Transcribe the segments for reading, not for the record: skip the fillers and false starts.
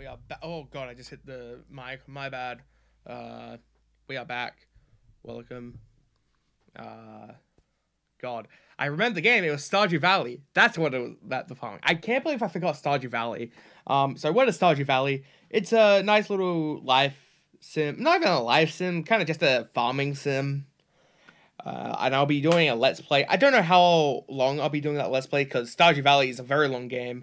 are back. Oh god, I just hit the mic. My bad. We are back. Welcome. Uh, God, I remember the game. It was Stardew Valley. That's what it was. That the following. I can't believe I forgot Stardew Valley. So what is Stardew Valley? It's a nice little life sim. Not even a life sim. Kind of just a farming sim. And I'll be doing a let's play. I don't know how long I'll be doing that let's play because Stardew Valley is a very long game.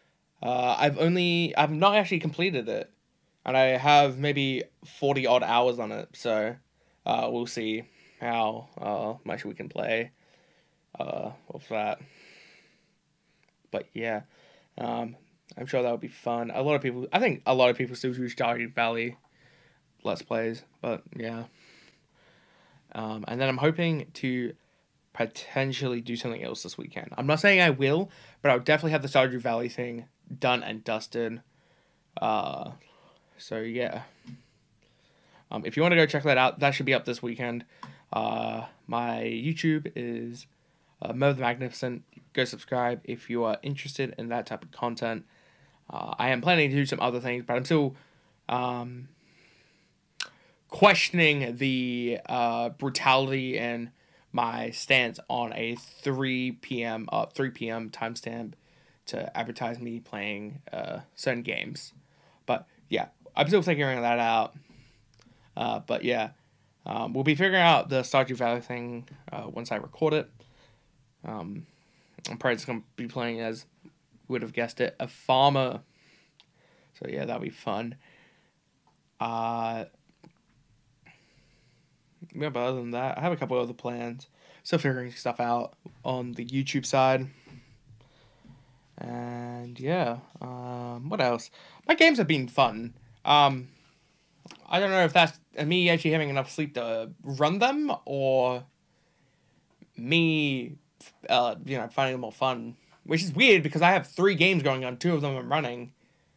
I've not actually completed it, and I have maybe 40 odd hours on it. So, we'll see how much we can play of that. But yeah, I'm sure that'll be fun. I think a lot of people still do Stardew Valley let's plays, but yeah. And then I'm hoping to potentially do something else this weekend. I'm not saying I will, but I'll definitely have the Stardew Valley thing done and dusted. So yeah. If you want to go check that out, that should be up this weekend. My YouTube is Mo the Magnificent. Go subscribe if you are interested in that type of content. I am planning to do some other things, but I'm still questioning the brutality and my stance on a 3 p.m. timestamp to advertise me playing certain games. But yeah, I'm still figuring that out. But yeah, we'll be figuring out the Stardew Valley thing once I record it. I'm probably just going to be playing as, would have guessed it, a farmer. So yeah, that'll be fun. Yeah, but other than that, I have a couple other plans. Still figuring stuff out on the YouTube side. And yeah, what else? My games have been fun. I don't know if that's me actually having enough sleep to run them, or me, finding them more fun. Which is weird because I have 3 games going on, 2 of them I'm running.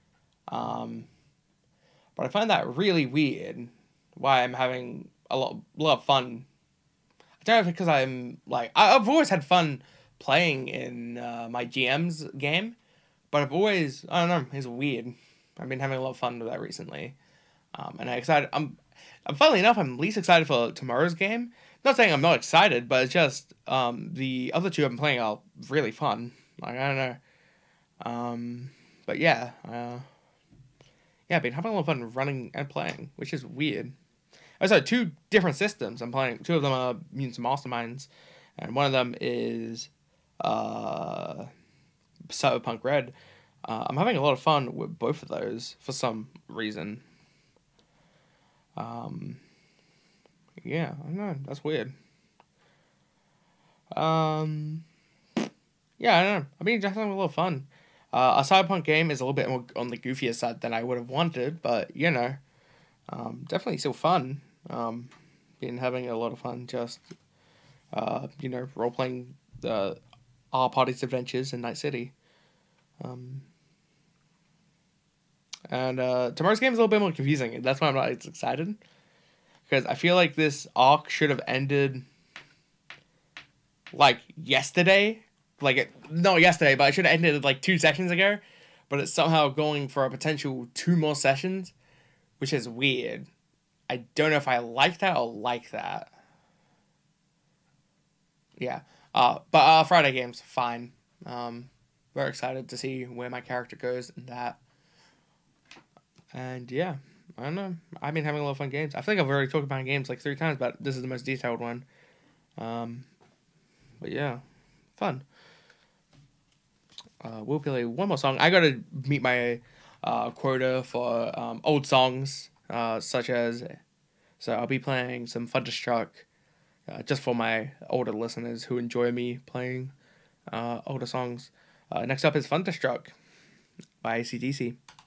But I find that really weird. Why I'm having a lot of fun. I don't know if it's because I've always had fun playing in my GM's game, but I don't know, it's weird. I've been having a lot of fun with that recently. And funnily enough, I'm least excited for tomorrow's game. Not saying I'm not excited, but it's just the other 2 I've been playing are really fun. I don't know. But yeah, I've been having a lot of fun running and playing, which is weird. Also, 2 different systems I'm playing. 2 of them are Mutants Masterminds, and one of them is Cyberpunk Red. I'm having a lot of fun with both of those for some reason. Yeah, I don't know. That's weird. Yeah, I don't know. I mean, just having a lot of fun. A Cyberpunk game is a little bit more on the goofier side than I would have wanted, but definitely still fun. Been having a lot of fun just, role playing our party's adventures in Night City. And tomorrow's game is a little bit more confusing. That's why I'm not as excited. Because I feel like this arc should have ended like yesterday. Not yesterday, but it should have ended like 2 sessions ago. But it's somehow going for a potential 2 more sessions, which is weird. I don't know if I like that or like that. Yeah. But Friday game's fine. Very excited to see where my character goes in that. And yeah, I don't know. I've been having a lot of fun games. I feel like I've already talked about games like 3 times, but this is the most detailed one. But yeah, fun. We'll play one more song. I gotta meet my quota for old songs, such as. So I'll be playing some Thunderstruck, just for my older listeners who enjoy me playing older songs. Next up is Thunderstruck by AC/DC.